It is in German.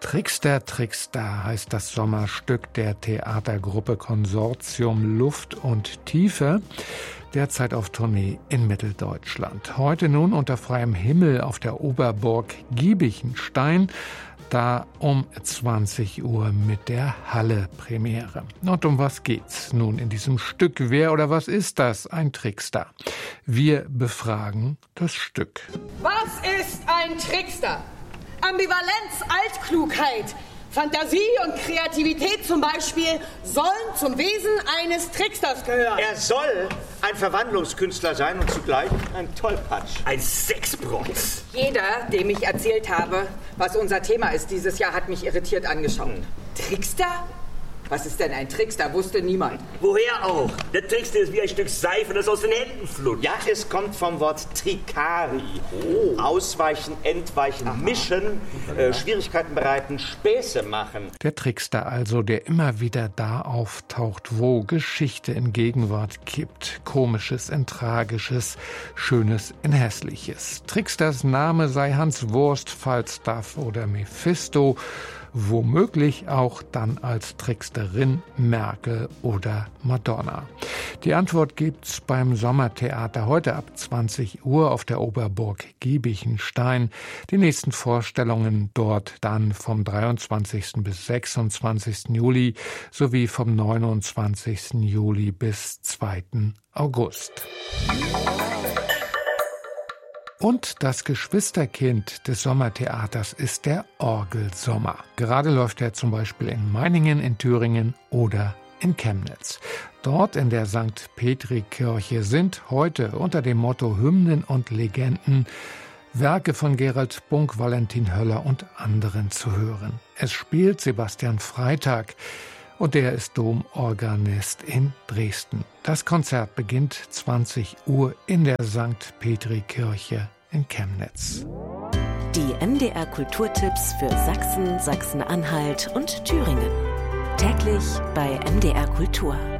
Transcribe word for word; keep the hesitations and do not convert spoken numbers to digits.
Trickster, Trickster heißt das Sommerstück der Theatergruppe Konsortium Luft und Tiefe, derzeit auf Tournee in Mitteldeutschland. Heute nun unter freiem Himmel auf der Oberburg Giebichenstein, da um zwanzig Uhr mit der Halle-Premiere. Und um was geht's nun in diesem Stück? Wer oder was ist das? Ein Trickster. Wir befragen das Stück. Was ist ein Trickster? Ambivalenz, Altklugheit, Fantasie und Kreativität zum Beispiel sollen zum Wesen eines Tricksters gehören. Er soll ein Verwandlungskünstler sein und zugleich ein Tollpatsch. Ein Sexbrotz. Jeder, dem ich erzählt habe, was unser Thema ist dieses Jahr, hat mich irritiert angeschaut. Hm. Trickster? Was ist denn ein Trickster? Wusste niemand. Woher auch? Der Trickster ist wie ein Stück Seife, das aus den Händen flutscht. Ja, es kommt vom Wort Tricari. Oh. Ausweichen, entweichen, Aha. mischen, äh, Schwierigkeiten bereiten, Späße machen. Der Trickster also, der immer wieder da auftaucht, wo Geschichte in Gegenwart kippt. Komisches in Tragisches, Schönes in Hässliches. Tricksters Name sei Hans Wurst, Falstaff oder Mephisto. Womöglich auch dann als Tricksterin Merkel oder Madonna. Die Antwort gibt's beim Sommertheater heute ab zwanzig Uhr auf der Oberburg Giebichenstein. Die nächsten Vorstellungen dort dann vom dreiundzwanzigsten bis sechsundzwanzigsten Juli sowie vom neunundzwanzigsten Juli bis zweiten August. Und das Geschwisterkind des Sommertheaters ist der Orgelsommer. Gerade läuft er zum Beispiel in Meiningen, in Thüringen oder in Chemnitz. Dort in der Sankt Petri-Kirche sind heute unter dem Motto Hymnen und Legenden Werke von Gerald Bunk, Valentin Höller und anderen zu hören. Es spielt Sebastian Freitag. Und der ist Domorganist in Dresden. Das Konzert beginnt zwanzig Uhr in der Sankt Petri-Kirche in Chemnitz. Die M D R Kulturtipps für Sachsen, Sachsen-Anhalt und Thüringen. Täglich bei M D R Kultur.